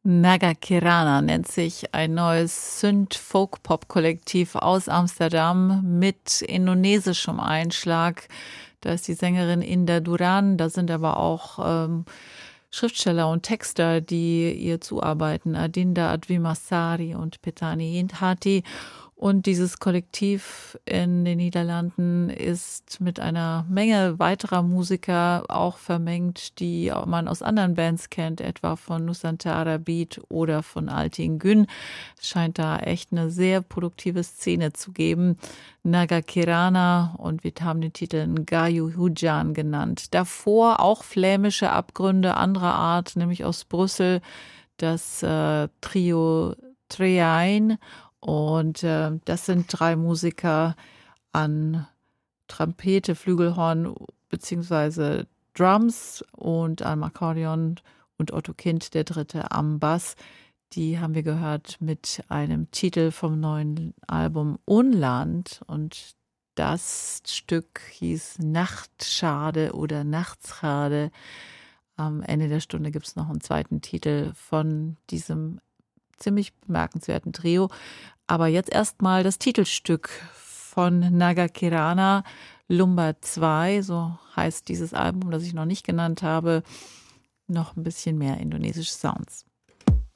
Naga Kirana nennt sich ein neues Synth-Folk-Pop-Kollektiv aus Amsterdam mit indonesischem Einschlag. Da ist die Sängerin Indah Duran, da sind aber auch Schriftsteller und Texter, die ihr zuarbeiten. Adinda Advimasari und Petani Hindhati. Und dieses Kollektiv in den Niederlanden ist mit einer Menge weiterer Musiker auch vermengt, die man aus anderen Bands kennt, etwa von Nusantara Beat oder von Altin Gün. Es scheint da echt eine sehr produktive Szene zu geben. Naga Kirana, und wir haben den Titel Ngayu Hujan genannt. Davor auch flämische Abgründe anderer Art, nämlich aus Brüssel, das Trio Trein. Und das sind 3 Musiker an Trompete, Flügelhorn beziehungsweise Drums und am Akkordeon und Otto Kind, der Dritte, am Bass. Die haben wir gehört mit einem Titel vom neuen Album Unland, und das Stück hieß Nachtschade oder Nachtschade. Am Ende der Stunde gibt es noch einen zweiten Titel von diesem ziemlich bemerkenswerten Trio. Aber jetzt erstmal das Titelstück von Naga Kirana, Lumba 2, so heißt dieses Album, das ich noch nicht genannt habe. Noch ein bisschen mehr indonesische Sounds.